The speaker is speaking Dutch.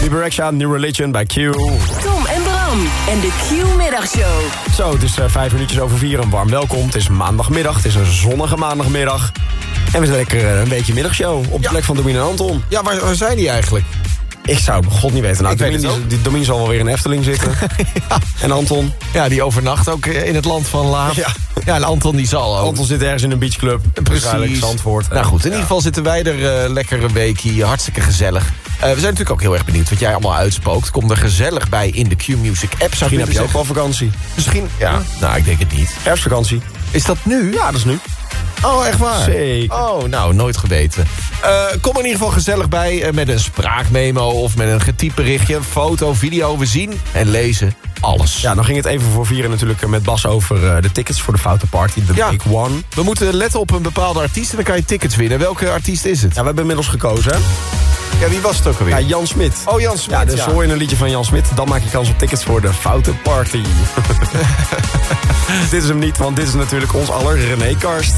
Bebe Rexha, New Religion bij Q. Tom en Bram en de Q-middagshow. Zo, het is 5 minuutjes over 4 en warm welkom. Het is maandagmiddag, het is een zonnige maandagmiddag. En we zijn lekker een beetje middagshow op de plek van Domien en Anton. Ja, waar zijn die eigenlijk? Ik zou het god niet weten. Nou, Ik weet het ook. Domien zal wel weer in Efteling zitten. Ja. En Anton? Ja, die overnacht ook in het land van Laaf. Ja. Ja, en Anton die zal ook. Anton zit ergens in een beachclub. Waarschijnlijk Zandvoort. Nou goed, in ieder geval zitten wij er lekker een weekje. Hartstikke gezellig. We zijn natuurlijk ook heel erg benieuwd wat jij allemaal uitspookt. Kom er gezellig bij in de Q-Music app. Misschien heb je ook wel vakantie. Misschien, ja. Nou, ik denk het niet. Herfstvakantie. Is dat nu? Ja, dat is nu. Oh, echt waar? Zeker. Oh, nou, nooit geweten. Kom er in ieder geval gezellig bij met een spraakmemo of met een getypt berichtje. Foto, video, we zien en lezen alles. Ja, dan ging het even voor 4 natuurlijk met Bas over de tickets voor de Foute Party, de Big One. We moeten letten op een bepaalde artiest en dan kan je tickets winnen. Welke artiest is het? Ja, we hebben inmiddels gekozen, hè? Ja, wie was het ook alweer? Ja, Jan Smit. Oh, Jan Smit, ja. Dus hoor je een liedje van Jan Smit, dan maak je kans op tickets voor de Foute Party. Dit is hem niet, want dit is natuurlijk ons aller René Karst.